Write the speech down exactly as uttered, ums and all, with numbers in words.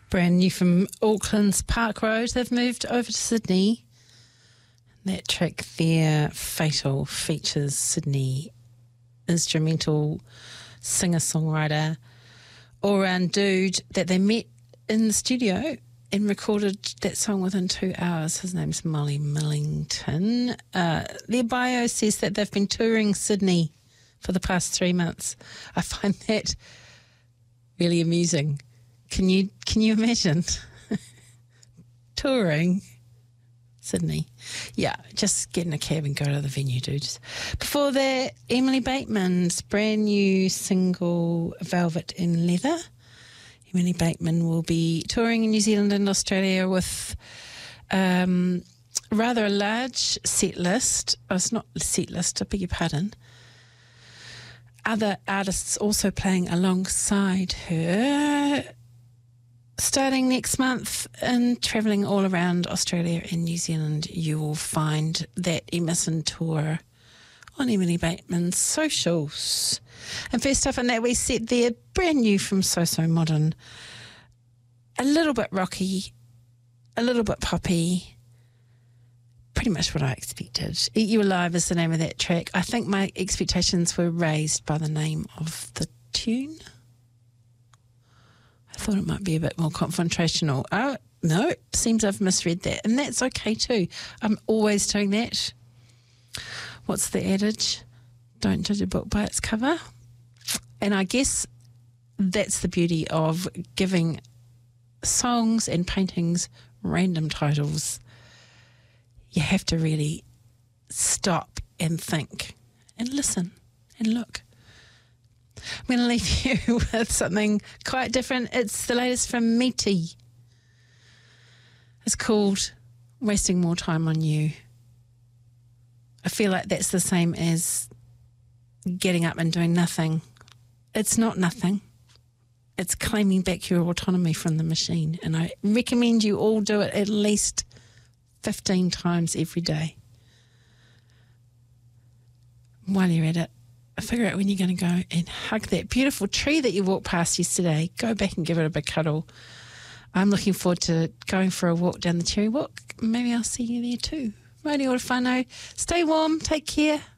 Brand new from Auckland's Park Road. They've moved over to Sydney. That track there, Fatal, features Sydney instrumental singer-songwriter all-round dude that they met in the studio and recorded that song within two hours. His name's Molly Millington. Uh, their bio says that they've been touring Sydney for the past three months. I find that really amusing. Can you can you imagine touring Sydney? Yeah, just get in a cab and go to the venue, dudes. Before that, Emily Bateman's brand new single, Velvet in Leather. Emily Bateman will be touring in New Zealand and Australia with um, rather a large set list. Oh, it's not a set list, I beg your pardon. Other artists also playing alongside her, starting next month and travelling all around Australia and New Zealand. You will find that Emerson tour on Emily Bateman's socials. And first up in that we set there, brand new from So So Modern. A little bit rocky, a little bit poppy, pretty much what I expected. Eat You Alive is the name of that track. I think my expectations were raised by the name of the tune. I thought it might be a bit more confrontational. Oh, no, seems I've misread that. And that's okay too. I'm always doing that. What's the adage? Don't judge a book by its cover. And I guess that's the beauty of giving songs and paintings random titles. You have to really stop and think and listen and look. I'm going to leave you with something quite different. It's the latest from Meaty. It's called Wasting More Time on You. I feel like that's the same as getting up and doing nothing. It's not nothing. It's claiming back your autonomy from the machine. And I recommend you all do it at least fifteen times every day. While you're at it, figure out when you're going to go and hug that beautiful tree that you walked past yesterday. Go back and give it a big cuddle. I'm looking forward to going for a walk down the Cherry Walk. Maybe I'll see you there too. Radio Whanau. Stay warm. Take care.